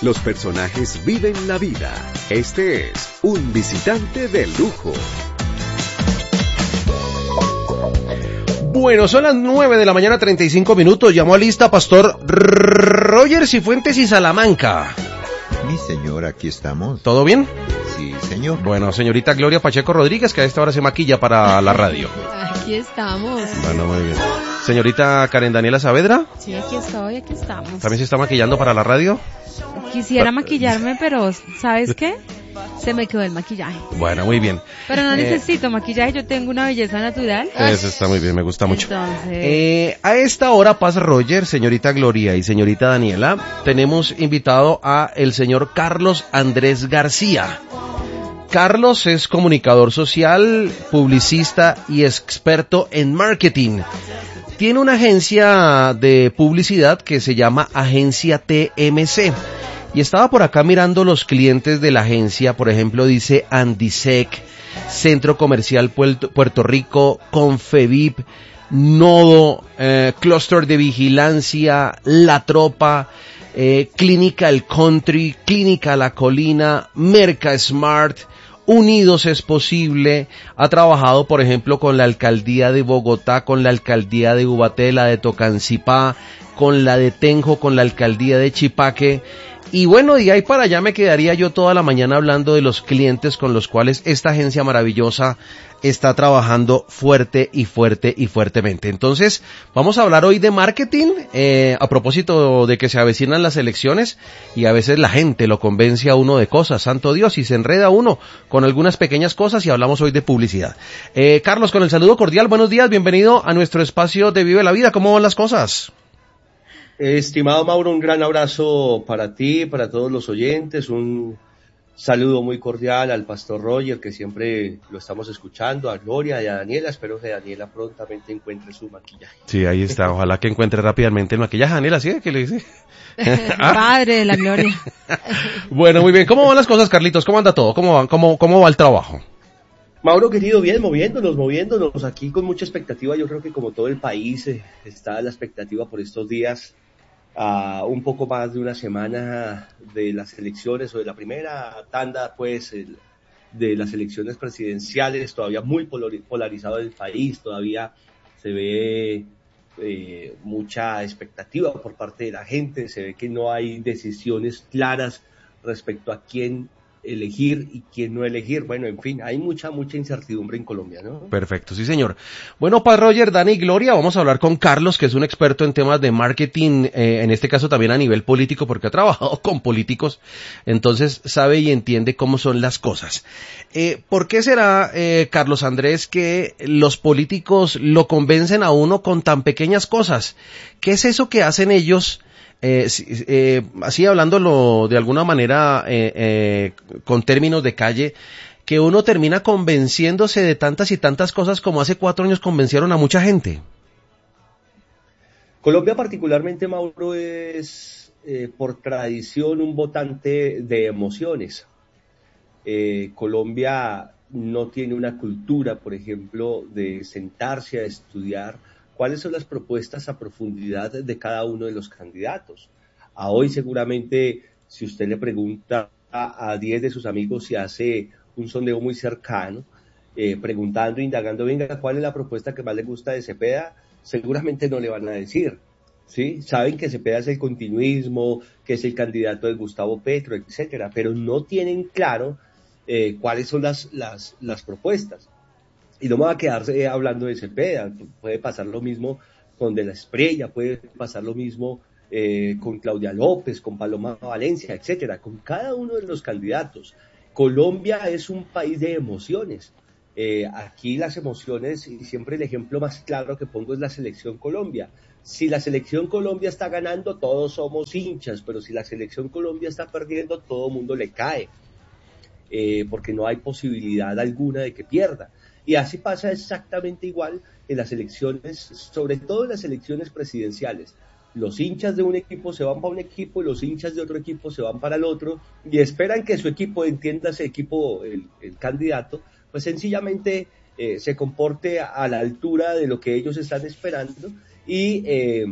Los personajes viven la vida. Este es Un Visitante de Lujo. Bueno, son las 9 de la mañana, 35 minutos. Llamó a lista Pastor Roger Cifuentes y Salamanca. Mi señor, aquí estamos. ¿Todo bien? Sí, señor. Bueno, señorita Gloria Pacheco Rodríguez, que a esta hora se maquilla para la radio. Aquí estamos. Bueno, muy bien. Señorita Karen Daniela Saavedra. Sí, aquí estamos. ¿También se está maquillando para la radio? Quisiera maquillarme, pero ¿sabes qué? Se me quedó el maquillaje. Bueno, muy bien. Pero no necesito maquillaje, yo tengo una belleza natural. Eso está muy bien, me gusta mucho. Entonces... a esta hora, Paz Roger, señorita Gloria y señorita Daniela, tenemos invitado a el señor Carlos Andrés García. Carlos es comunicador social, publicista y experto en marketing. Tiene una agencia de publicidad que se llama Agencia TMC. Y estaba por acá mirando los clientes de la agencia, por ejemplo, dice Andisec, Centro Comercial Puerto Rico, Confevip, Nodo, Clúster de Vigilancia, La Tropa, Clínica El Country, Clínica La Colina, Merca Smart, Unidos es Posible, ha trabajado, por ejemplo, con la Alcaldía de Bogotá, con la Alcaldía de Ubaté, la de Tocancipá, con la de Tenjo, con la Alcaldía de Chipaque. Y bueno, de ahí para allá me quedaría yo toda la mañana hablando de los clientes con los cuales esta agencia maravillosa está trabajando fuerte y fuertemente. Entonces, vamos a hablar hoy de marketing, a propósito de que se avecinan las elecciones y a veces la gente lo convence a uno de cosas, santo Dios, y se enreda uno con algunas pequeñas cosas y hablamos hoy de publicidad. Carlos, con el saludo cordial, buenos días, bienvenido a nuestro espacio de Vive la Vida, ¿cómo van las cosas? Estimado Mauro, un gran abrazo para ti, para todos los oyentes, un saludo muy cordial al Pastor Roger, que siempre lo estamos escuchando, a Gloria y a Daniela. Espero que Daniela prontamente encuentre su maquillaje. Sí, ahí está, ojalá que encuentre rápidamente el maquillaje. Daniela, ¿sí? ¿Qué le dice? Padre de la gloria. Bueno, muy bien, ¿cómo van las cosas, Carlitos? ¿Cómo anda todo? ¿Cómo va el trabajo? Mauro, querido, bien, moviéndonos aquí con mucha expectativa. Yo creo que como todo el país está la expectativa por estos días, un poco más de una semana de las elecciones o de la primera tanda, pues, de las elecciones presidenciales, todavía muy polarizado el país, todavía se ve mucha expectativa por parte de la gente, se ve que no hay decisiones claras respecto a quién elegir y quién no elegir. Bueno, en fin, hay mucha incertidumbre en Colombia, ¿no? Perfecto, sí señor. Bueno, Paz Roger, Dani y Gloria, vamos a hablar con Carlos, que es un experto en temas de marketing, en este caso también a nivel político, porque ha trabajado con políticos, entonces sabe y entiende cómo son las cosas. ¿Por qué será, Carlos Andrés, que los políticos lo convencen a uno con tan pequeñas cosas? ¿Qué es eso que hacen ellos? Así hablándolo de alguna manera con términos de calle, que uno termina convenciéndose de tantas y tantas cosas como hace 4 años convencieron a mucha gente. Colombia particularmente, Mauro, es por tradición un votante de emociones. Colombia no tiene una cultura, por ejemplo, de sentarse a estudiar cuáles son las propuestas a profundidad de cada uno de los candidatos. A hoy seguramente, si usted le pregunta a 10 de sus amigos si hace un sondeo muy cercano, preguntando, indagando, venga, ¿cuál es la propuesta que más le gusta de Cepeda? Seguramente no le van a decir, ¿sí? Saben que Cepeda es el continuismo, que es el candidato de Gustavo Petro, etcétera, pero no tienen claro cuáles son las propuestas. Y no me va a quedar hablando de Cepeda, puede pasar lo mismo con De la Espriella, puede pasar lo mismo con Claudia López, con Paloma Valencia, etcétera, con cada uno de los candidatos. Colombia es un país de emociones. Aquí las emociones, y siempre el ejemplo más claro que pongo es la Selección Colombia. Si la Selección Colombia está ganando, todos somos hinchas, pero si la Selección Colombia está perdiendo, todo el mundo le cae, porque no hay posibilidad alguna de que pierda. Y así pasa exactamente igual en las elecciones, sobre todo en las elecciones presidenciales. Los hinchas de un equipo se van para un equipo y los hinchas de otro equipo se van para el otro y esperan que su equipo, entiéndase equipo, el candidato, pues sencillamente se comporte a la altura de lo que ellos están esperando y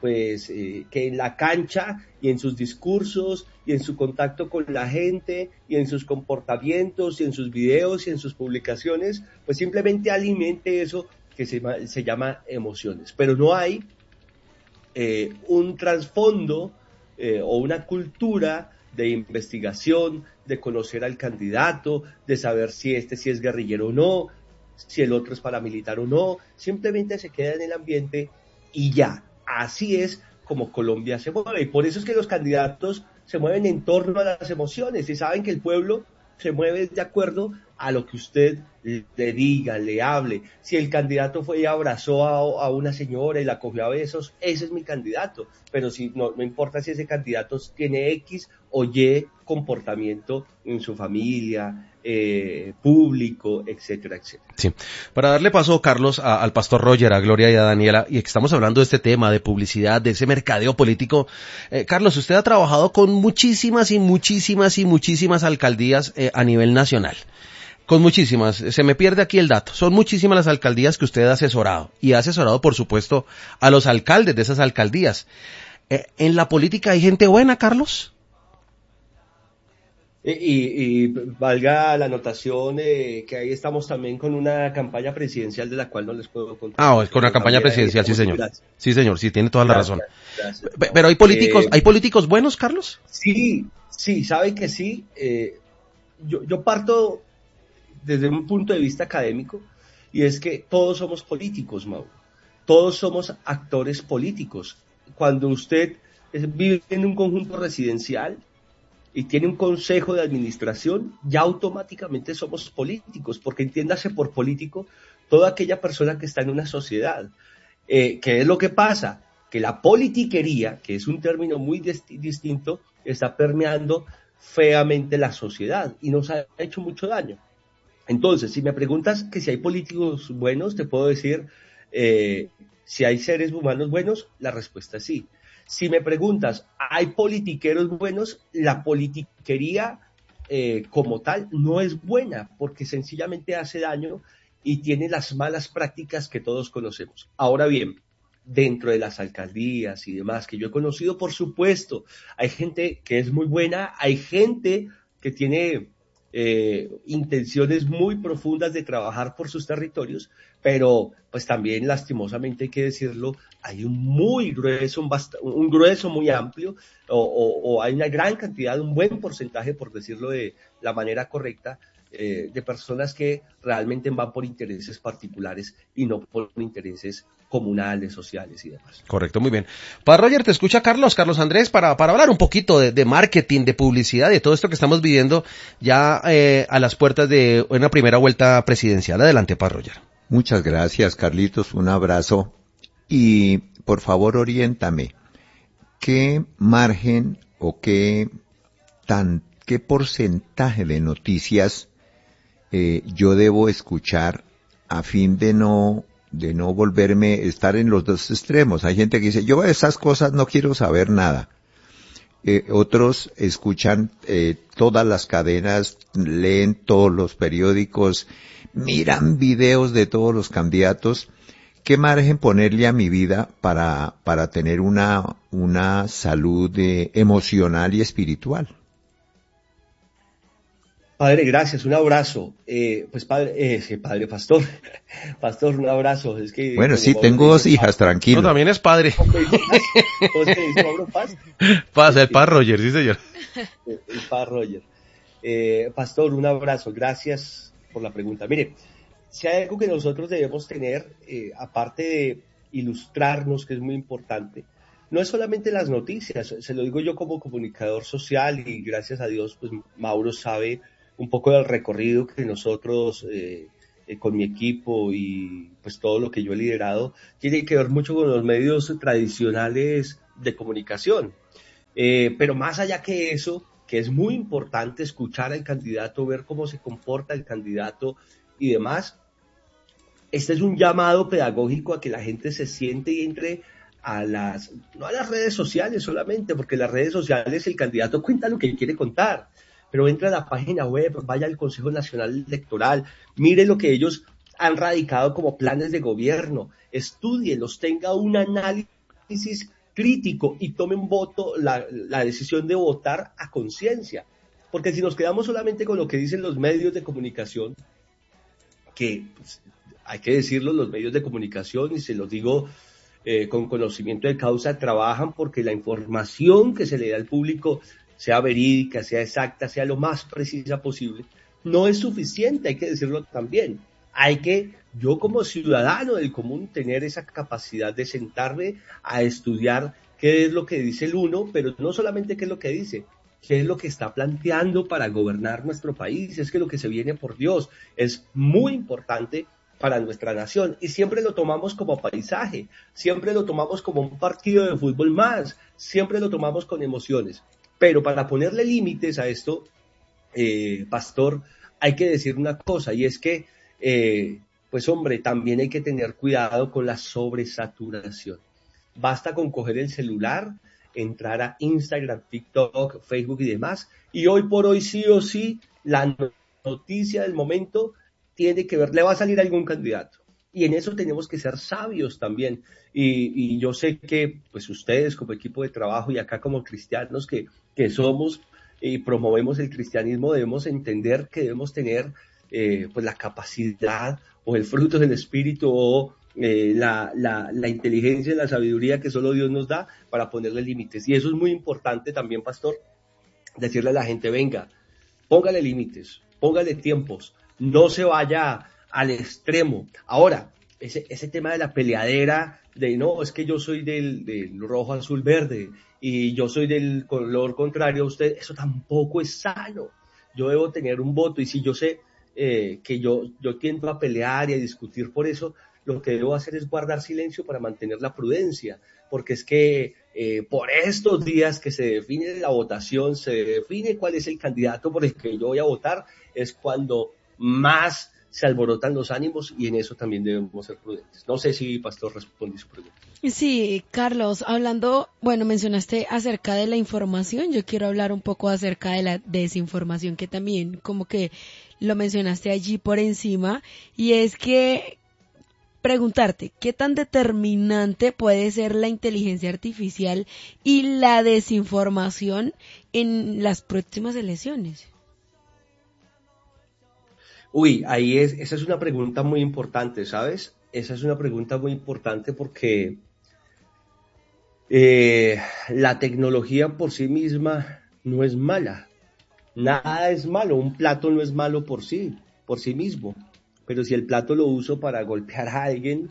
pues que en la cancha y en sus discursos y en su contacto con la gente y en sus comportamientos y en sus videos y en sus publicaciones, pues simplemente alimente eso que se llama emociones. Pero no hay un trasfondo o una cultura de investigación, de conocer al candidato, de saber si si es guerrillero o no, si el otro es paramilitar o no, simplemente se queda en el ambiente y ya. Así es como Colombia se mueve, y por eso es que los candidatos se mueven en torno a las emociones, y saben que el pueblo se mueve de acuerdo a lo que usted le diga, le hable. Si el candidato fue y abrazó a una señora y la cogió a besos, ese es mi candidato, pero si no importa si ese candidato tiene X o Y comportamiento en su familia, público, etcétera, etcétera. Sí. Para darle paso, Carlos, al pastor Roger, a Gloria y a Daniela, y que estamos hablando de este tema de publicidad, de ese mercadeo político. Carlos, usted ha trabajado con muchísimas alcaldías a nivel nacional. Con muchísimas, se me pierde aquí el dato, son muchísimas las alcaldías que usted ha asesorado, y ha asesorado, por supuesto, a los alcaldes de esas alcaldías. ¿En la política hay gente buena, Carlos? Y valga la anotación que ahí estamos también con una campaña presidencial de la cual no les puedo contar. Con la campaña presidencial, sí señor. Gracias. Sí señor, sí, tiene toda la razón. Gracias. Pero ¿hay políticos buenos, Carlos? Sí, sabe que sí. Yo parto desde un punto de vista académico, y es que todos somos políticos, Mauro. Todos somos actores políticos. Cuando usted vive en un conjunto residencial y tiene un consejo de administración, ya automáticamente somos políticos, porque entiéndase por político toda aquella persona que está en una sociedad. ¿Qué es lo que pasa? Que la politiquería, que es un término muy distinto, está permeando feamente la sociedad y nos ha hecho mucho daño. Entonces, si me preguntas que si hay políticos buenos, te puedo decir, si hay seres humanos buenos, la respuesta es sí. Si me preguntas, ¿hay politiqueros buenos? La politiquería como tal no es buena, porque sencillamente hace daño y tiene las malas prácticas que todos conocemos. Ahora bien, dentro de las alcaldías y demás que yo he conocido, por supuesto, hay gente que es muy buena, hay gente que tiene intenciones muy profundas de trabajar por sus territorios, pero pues también lastimosamente hay que decirlo, hay un grueso muy amplio, o hay una gran cantidad, un buen porcentaje, por decirlo de la manera correcta, de personas que realmente van por intereses particulares y no por intereses comunales, sociales y demás. Correcto, muy bien. Padre Roger, te escucha Carlos Andrés, para hablar un poquito de marketing, de publicidad, de todo esto que estamos viviendo ya a las puertas de una primera vuelta presidencial. Adelante, Padre Roger. Muchas gracias, Carlitos, un abrazo. Y por favor, oriéntame, ¿qué margen o qué porcentaje de noticias yo debo escuchar a fin de no estar en los dos extremos? Hay gente que dice, yo de esas cosas no quiero saber nada. Otros escuchan todas las cadenas, leen todos los periódicos, miran videos de todos los candidatos. ¿Qué margen ponerle a mi vida para tener una salud emocional y espiritual? Padre, gracias, un abrazo. Pues pastor, un abrazo. Es que bueno, sí, tengo dos hijas, tranquilo. No, también es padre. ¿Cómo se dice, Mauro? Paz, el Padre Roger, sí señor. El Padre Roger. Pastor, un abrazo, gracias por la pregunta. Mire, si hay algo que nosotros debemos tener, aparte de ilustrarnos, que es muy importante, no es solamente las noticias, se lo digo yo como comunicador social, y gracias a Dios, pues Mauro sabe un poco del recorrido que nosotros con mi equipo y pues todo lo que yo he liderado tiene que ver mucho con los medios tradicionales de comunicación, pero más allá que eso, que es muy importante escuchar al candidato, ver cómo se comporta el candidato y demás, este es un llamado pedagógico a que la gente se siente y entre no a las redes sociales solamente, porque en las redes sociales el candidato cuenta lo que quiere contar, pero entra a la página web, vaya al Consejo Nacional Electoral, mire lo que ellos han radicado como planes de gobierno, estudielos, tenga un análisis crítico y tomen la decisión de votar a conciencia. Porque si nos quedamos solamente con lo que dicen los medios de comunicación, que pues, hay que decirlo, los medios de comunicación, y se los digo con conocimiento de causa, trabajan porque la información que se le da al público sea verídica, sea exacta, sea lo más precisa posible. No es suficiente, hay que decirlo también. Hay que, yo como ciudadano del común, tener esa capacidad de sentarme a estudiar qué es lo que dice el uno, pero no solamente qué es lo que dice, qué es lo que está planteando para gobernar nuestro país. Es que lo que se viene, por Dios, es muy importante para nuestra nación, y siempre lo tomamos como paisaje, siempre lo tomamos como un partido de fútbol más, siempre lo tomamos con emociones. Pero para ponerle límites a esto, Pastor, hay que decir una cosa, y es que, pues hombre, también hay que tener cuidado con la sobresaturación. Basta con coger el celular, entrar a Instagram, TikTok, Facebook y demás, y hoy por hoy sí o sí, la noticia del momento tiene que ver, le va a salir algún candidato. Y en eso tenemos que ser sabios también. Y yo sé que pues ustedes como equipo de trabajo y acá como cristianos que somos y promovemos el cristianismo, debemos entender que debemos tener pues la capacidad o el fruto del Espíritu o la inteligencia y la sabiduría que solo Dios nos da para ponerle límites. Y eso es muy importante también, Pastor, decirle a la gente, venga, póngale límites, póngale tiempos, no se vaya al extremo. Ahora, ese tema de la peleadera, de no, es que yo soy del rojo, azul, verde, y yo soy del color contrario a usted, eso tampoco es sano. Yo debo tener un voto, y si yo sé que yo tiendo a pelear y a discutir por eso, lo que debo hacer es guardar silencio para mantener la prudencia, porque es que por estos días que se define la votación, se define cuál es el candidato por el que yo voy a votar, es cuando más se alborotan los ánimos, y en eso también debemos ser prudentes. No sé si, Pastor, respondí su pregunta. Sí, Carlos, hablando, bueno, mencionaste acerca de la información, yo quiero hablar un poco acerca de la desinformación, que también como que lo mencionaste allí por encima, y es que preguntarte, ¿qué tan determinante puede ser la inteligencia artificial y la desinformación en las próximas elecciones? Uy, esa es una pregunta muy importante, ¿sabes? Esa es una pregunta muy importante porque la tecnología por sí misma no es mala. Nada es malo, un plato no es malo por sí mismo. Pero si el plato lo uso para golpear a alguien,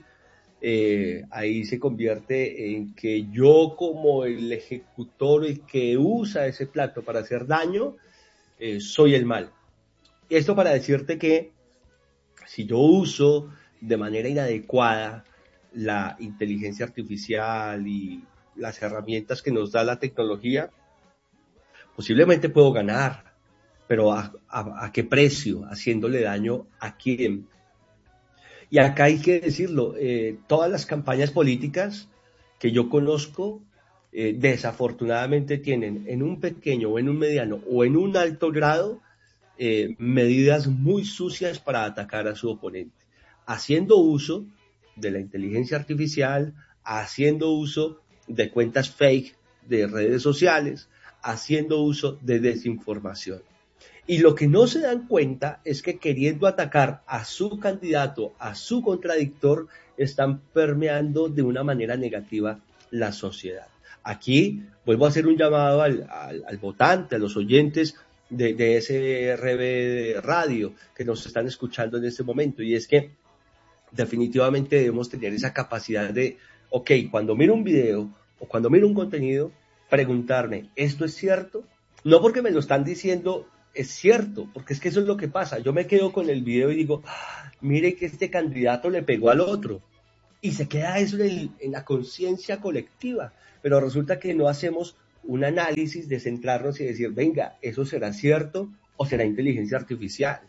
ahí se convierte en que yo como el ejecutor, el que usa ese plato para hacer daño, soy el mal. Esto para decirte que si yo uso de manera inadecuada la inteligencia artificial y las herramientas que nos da la tecnología, posiblemente puedo ganar, pero ¿a qué precio? Haciéndole daño a quién. Y acá hay que decirlo, todas las campañas políticas que yo conozco, desafortunadamente tienen en un pequeño o en un mediano o en un alto grado medidas muy sucias para atacar a su oponente, haciendo uso de la inteligencia artificial, haciendo uso de cuentas fake de redes sociales, haciendo uso de desinformación. Y lo que no se dan cuenta es que queriendo atacar a su candidato, a su contradictor, están permeando de una manera negativa la sociedad. Aquí vuelvo a hacer un llamado al votante, a los oyentes de SRB Radio que nos están escuchando en este momento, y es que definitivamente debemos tener esa capacidad de, ok, cuando miro un video o cuando miro un contenido, preguntarme, ¿esto es cierto? No porque me lo están diciendo es cierto, porque es que eso es lo que pasa. Yo me quedo con el video y digo, mire que este candidato le pegó al otro, y se queda eso en la conciencia colectiva, pero resulta que no hacemos un análisis de centrarnos y decir, venga, ¿eso será cierto o será inteligencia artificial?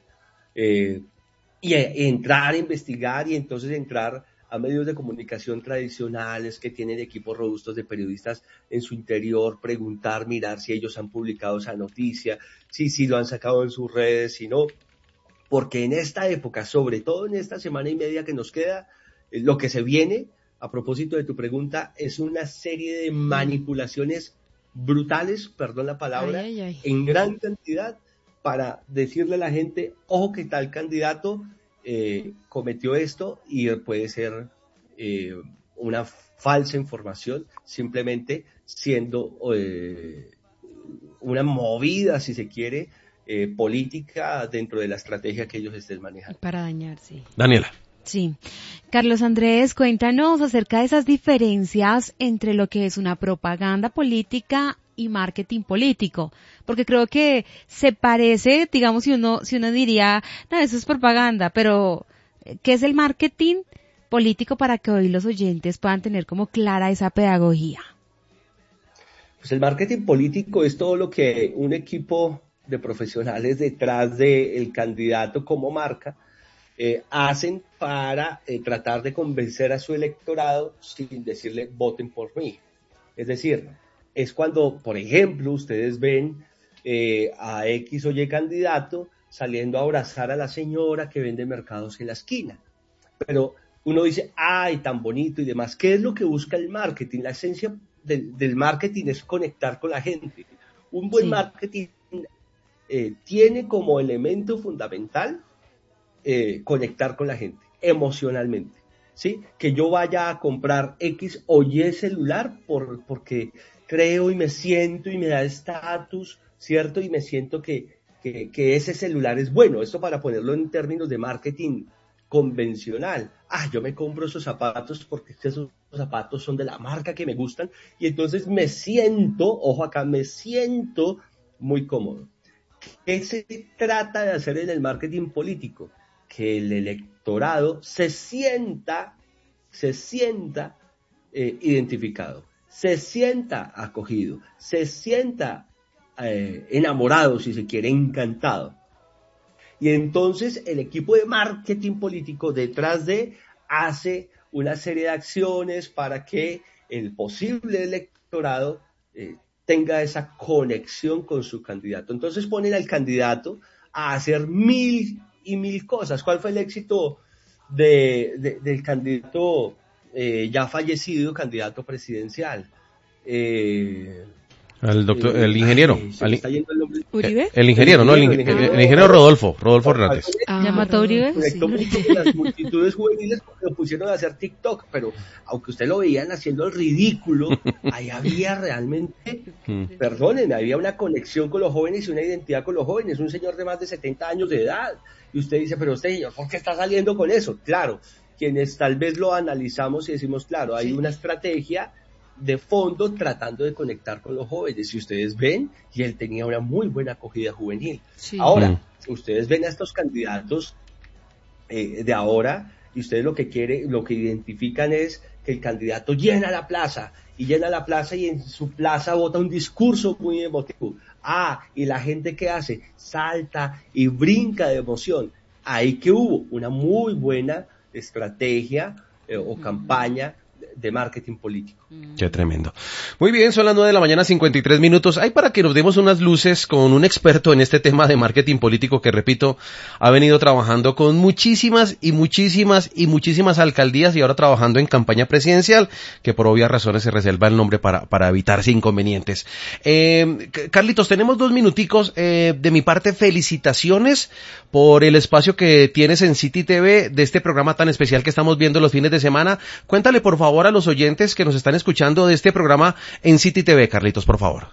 Y entrar a investigar, y entonces entrar a medios de comunicación tradicionales que tienen equipos robustos de periodistas en su interior, preguntar, mirar si ellos han publicado esa noticia, si lo han sacado en sus redes, si no, porque en esta época, sobre todo en esta semana y media que nos queda, lo que se viene, a propósito de tu pregunta, es una serie de manipulaciones brutales, perdón la palabra, en gran cantidad, para decirle a la gente, ojo que tal candidato cometió esto, y puede ser una falsa información, simplemente siendo una movida, si se quiere, política dentro de la estrategia que ellos estén manejando. Para dañar, sí. Daniela. Sí. Carlos Andrés, cuéntanos acerca de esas diferencias entre lo que es una propaganda política y marketing político, porque creo que se parece, digamos, si uno diría, no, eso es propaganda, pero ¿qué es el marketing político para que hoy los oyentes puedan tener como clara esa pedagogía? Pues el marketing político es todo lo que un equipo de profesionales detrás del candidato como marca hacen para tratar de convencer a su electorado sin decirle voten por mí. Es decir, es cuando, por ejemplo, ustedes ven a X o Y candidato saliendo a abrazar a la señora que vende mercados en la esquina. Pero uno dice, ay, tan bonito y demás. ¿Qué es lo que busca el marketing? La esencia del marketing es conectar con la gente. Un buen marketing tiene como elemento fundamental conectar con la gente emocionalmente, ¿sí? Que yo vaya a comprar X o Y celular porque creo y me siento y me da estatus, ¿cierto? Y me siento que ese celular es bueno. Esto para ponerlo en términos de marketing convencional. Yo me compro esos zapatos porque esos zapatos son de la marca que me gustan y entonces me siento, ojo acá, me siento muy cómodo. ¿Qué se trata de hacer en el marketing político? Que el electorado se sienta identificado, se sienta acogido, se sienta enamorado, si se quiere, encantado. Y entonces el equipo de marketing político detrás hace una serie de acciones para que el posible electorado tenga esa conexión con su candidato. Entonces ponen al candidato a hacer mil cosas. ¿Cuál fue el éxito del candidato ya fallecido, candidato presidencial? El ingeniero. ¿Uribe? El ingeniero, ¿no? El ingeniero Rodolfo Hernández. ¿Ya mató a Uribe? Conectó mucho con las multitudes juveniles porque lo pusieron a hacer TikTok, pero aunque usted lo veían haciendo el ridículo, ahí había realmente, perdonen, había una conexión con los jóvenes y una identidad con los jóvenes. Un señor de más de 70 años de edad. Y usted dice, pero usted, señor, ¿por qué está saliendo con eso? Claro, quienes tal vez lo analizamos y decimos, claro, hay una estrategia de fondo tratando de conectar con los jóvenes. Si ustedes ven, y él tenía una muy buena acogida juvenil. Sí. Ahora, ustedes ven a estos candidatos de ahora, y ustedes lo que identifican es que el candidato llena la plaza, y en su plaza bota un discurso muy emotivo. Y la gente ¿qué hace? Salta y brinca de emoción. Ahí que hubo una muy buena estrategia o campaña de marketing político. Qué tremendo. Muy bien, son las 9 de la mañana, 53 minutos. Hay para que nos demos unas luces con un experto en este tema de marketing político que, repito, ha venido trabajando con muchísimas alcaldías y ahora trabajando en campaña presidencial, que por obvias razones se reserva el nombre para evitarse inconvenientes. Carlitos, tenemos 2 minuticos. De mi parte, felicitaciones por el espacio que tienes en City TV de este programa tan especial que estamos viendo los fines de semana. Cuéntale, por favor, a los oyentes que nos están escuchando de este programa en City TV, Carlitos, por favor.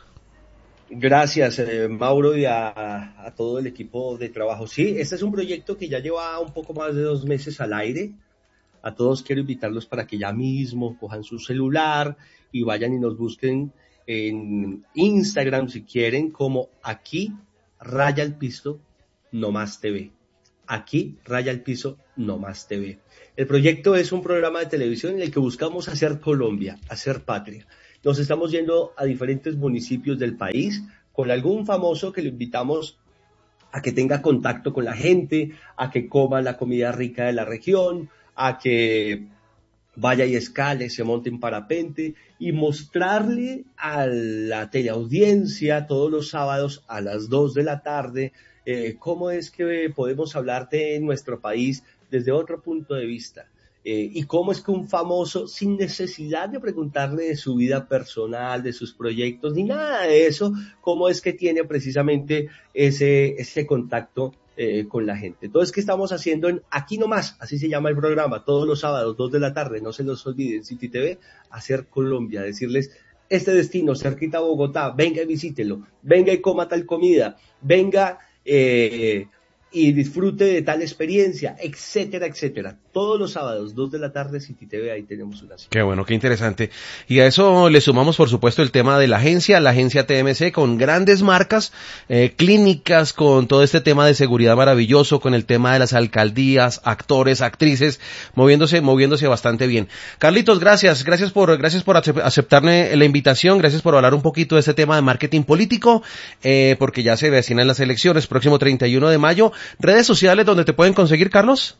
Gracias, Mauro, y a todo el equipo de trabajo. Sí, este es un proyecto que ya lleva un poco más de 2 meses al aire. A todos quiero invitarlos para que ya mismo cojan su celular y vayan y nos busquen en Instagram, si quieren, como Aquí Raya el Piso No Más TV. Aquí Raya el Piso No Más TV. El proyecto es un programa de televisión en el que buscamos hacer Colombia, hacer patria. Nos estamos yendo a diferentes municipios del país con algún famoso que lo invitamos a que tenga contacto con la gente, a que coma la comida rica de la región, a que vaya y escale, se monte en parapente y mostrarle a la teleaudiencia todos los sábados a las 2 de la tarde cómo es que podemos hablar de nuestro país desde otro punto de vista. y cómo es que un famoso, sin necesidad de preguntarle de su vida personal, de sus proyectos, ni nada de eso, cómo es que tiene precisamente ese contacto con la gente. Entonces, ¿qué estamos haciendo en Aquí Nomás? Así se llama el programa, todos los sábados, 2 de la tarde, no se los olviden, City TV, hacer Colombia, decirles, este destino, cerquita a Bogotá, venga y visítelo, venga y coma tal comida, venga y disfrute de tal experiencia, etcétera, etcétera. Todos los sábados, 2 de la tarde, City TV, ahí tenemos una cita. Qué bueno, qué interesante. Y a eso le sumamos, por supuesto, el tema de la agencia TMC, con grandes marcas, clínicas, con todo este tema de seguridad maravilloso, con el tema de las alcaldías, actores, actrices, moviéndose bastante bien. Carlitos, gracias por aceptarme la invitación, gracias por hablar un poquito de este tema de marketing político, porque ya se avecinan las elecciones, próximo 31 de mayo. ¿Redes sociales donde te pueden conseguir, Carlos?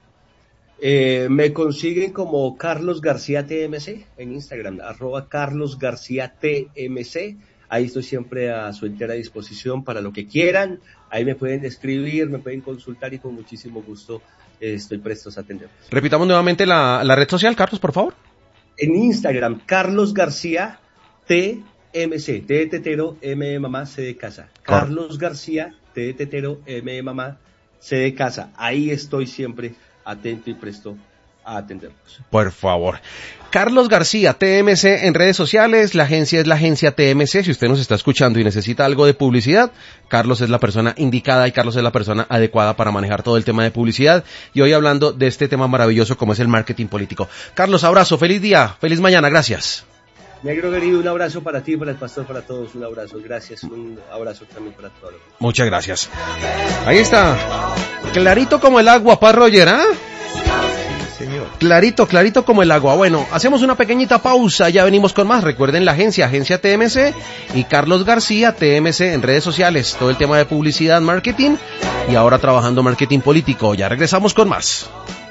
Me consiguen como Carlos García TMC en Instagram, @CarlosGarcía_TMC. Ahí estoy siempre a su entera disposición para lo que quieran. Ahí me pueden escribir, me pueden consultar y con muchísimo gusto estoy prestos a atender. Repitamos nuevamente la red social, Carlos, por favor. En Instagram, Carlos García TMC, T de tetero, M de mamá, C de casa. Carlos García, T de tetero, M de mamá, C de casa. Ahí estoy siempre atento y presto a atenderlos. Por favor. Carlos García, TMC en redes sociales, la agencia es la agencia TMC. Si usted nos está escuchando y necesita algo de publicidad, Carlos es la persona indicada y Carlos es la persona adecuada para manejar todo el tema de publicidad. Y hoy hablando de este tema maravilloso como es el marketing político. Carlos, abrazo, feliz día, feliz mañana, gracias. Negro querido, un abrazo para ti, para el pastor, para todos, un abrazo, gracias, un abrazo también para todos. Muchas gracias. Ahí está, clarito como el agua, Paz Roger, ¿ah? Señor. Clarito como el agua. Bueno, hacemos una pequeñita pausa, ya venimos con más. Recuerden la agencia TMC y Carlos García, TMC en redes sociales, todo el tema de publicidad, marketing y ahora trabajando marketing político. Ya regresamos con más.